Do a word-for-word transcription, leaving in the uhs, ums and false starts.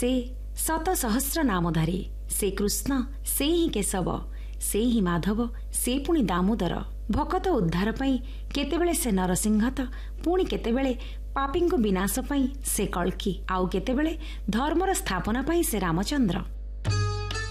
से शत सहस्र नामधारी, से कृष्ण से ही केशव, से ही माधव, से पुणी दामोदर। भकत उद्धार पाई केतेबेले से नरसिंह त, पुणी केतेबेले पापीଙ୍କୁ विनाश पाई से कल्की, आउ केतेबेले धर्मर स्थापना पाई से रामचंद्र।